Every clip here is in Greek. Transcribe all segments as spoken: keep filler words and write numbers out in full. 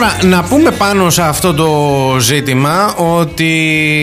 Τώρα, να πούμε πάνω σε αυτό το ζήτημα ότι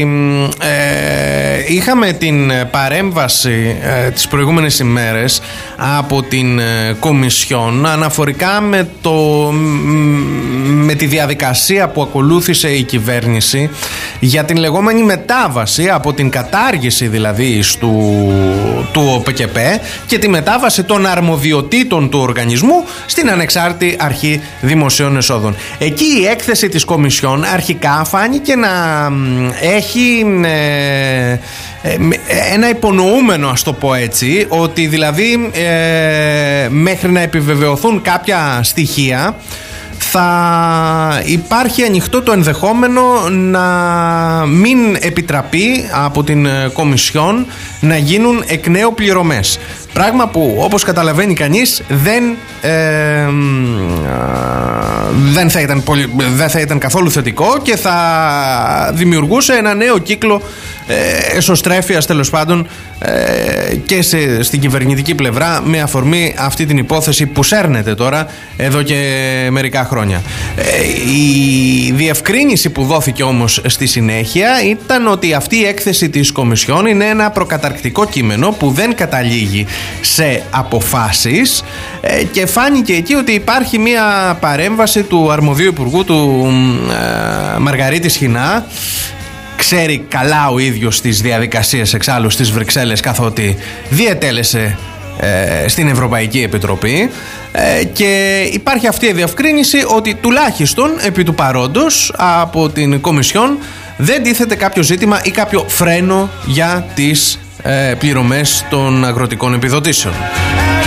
ε, είχαμε την παρέμβαση ε, τις προηγούμενες ημέρες από την ε, Κομισιόν αναφορικά με, το, με τη διαδικασία που ακολούθησε η κυβέρνηση για την λεγόμενη μετάβαση από την κατάργηση δηλαδή του, του ΟΠΚΠ και τη μετάβαση των αρμοδιοτήτων του οργανισμού στην Ανεξάρτητη Αρχή Δημοσίων Εσόδων. Εκεί η έκθεση της Κομισιόν αρχικά φάνηκε να έχει ε, ε, ένα υπονοούμενο, ας το πω έτσι, ότι δηλαδή ε, μέχρι να επιβεβαιωθούν κάποια στοιχεία θα υπάρχει ανοιχτό το ενδεχόμενο να μην επιτραπεί από την Κομισιόν να γίνουν εκ νέου πληρωμές. Πράγμα που, όπως καταλαβαίνει κανείς, δεν, ε, δεν, θα ήταν πολύ, δεν θα ήταν καθόλου θετικό και θα δημιουργούσε ένα νέο κύκλο ε, εσωστρέφειας, τέλος πάντων, ε, και σε, στην κυβερνητική πλευρά, με αφορμή αυτή την υπόθεση που σέρνεται τώρα εδώ και μερικά χρόνια. Ε, η διευκρίνηση που δόθηκε όμως στη συνέχεια ήταν ότι αυτή η έκθεση της Κομισιόν είναι ένα προκαταρκτικό κείμενο που δεν καταλήγει σε αποφάσεις ε, και φάνηκε εκεί ότι υπάρχει μια παρέμβαση του αρμοδίου υπουργού, του ε, Μαργαρίτη Σχοινά. Ξέρει καλά ο ίδιος τις διαδικασίες εξάλλου στις Βρυξέλλες, καθότι διετέλεσε ε, στην Ευρωπαϊκή Επιτροπή, ε, και υπάρχει αυτή η διευκρίνηση ότι τουλάχιστον επί του παρόντος από την Κομισιόν δεν τίθεται κάποιο ζήτημα ή κάποιο φρένο για τις ε, πληρωμές των αγροτικών επιδοτήσεων.